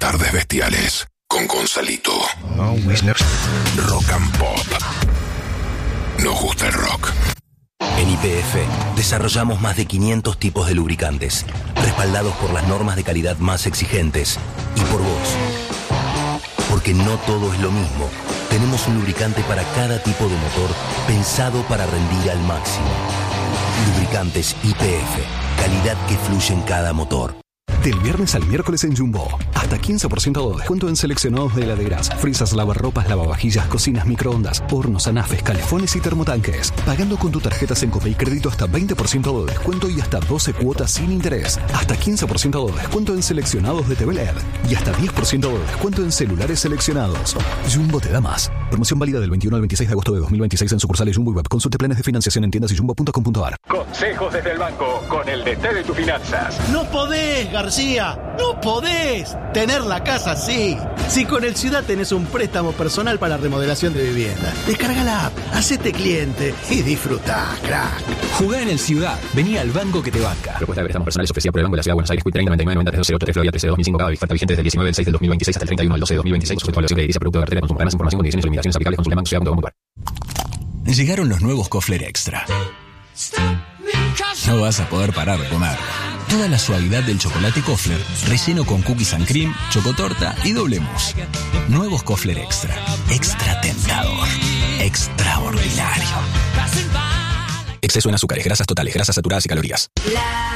Tardes Bestiales con Gonzalito. Rock and Pop. Nos gusta el rock. En YPF desarrollamos más de 500 tipos de lubricantes, respaldados por las normas de calidad más exigentes y por vos. Porque no todo es lo mismo. Tenemos un lubricante para cada tipo de motor pensado para rendir al máximo. Lubricantes YPF, calidad que fluye en cada motor. Del viernes al miércoles en Jumbo, hasta 15% de descuento en seleccionados de heladeras, frisas, lavarropas, lavavajillas, cocinas, microondas, hornos, anafes, calefones y termotanques. Pagando con tu tarjeta Sencope y crédito hasta 20% de descuento y hasta 12 cuotas sin interés. Hasta 15% de descuento en seleccionados de TV LED y hasta 10% de descuento en celulares seleccionados. Jumbo te da más. Promoción válida del 21 al 26 de agosto de 2026 en sucursales Jumbo y Web. Consulte planes de financiación en tiendas y jumbo.com.ar. Consejos desde el banco con el DT de tus finanzas. No podés, García, no podés tener la casa así. Si con el Ciudad tenés un préstamo personal para remodelación de vivienda, descarga la app, hacete cliente y disfrutá, crack. Jugá en el Ciudad, vení al banco que te banca. Propuesta de préstamos personales ofrecida por el Banco de la Ciudad de Buenos Aires, 30 99 90 3203 Florida 13 2005 cada oferta vigente desde el 19 del 6 del 2026 hasta el 31 del 12 de 2026, sujeto a evaluación crediticia, producto de cartera de consumo. Para más información, condiciones y limitaciones aplicables, consulta banco. Llegaron los nuevos Kofler Extra. No vas a poder parar de comer. Toda la suavidad del chocolate Kofler, relleno con cookies and cream, chocotorta y doble mousse. Nuevos Kofler Extra. Extra tentador. Extraordinario. Exceso en azúcares, grasas totales, grasas saturadas y calorías.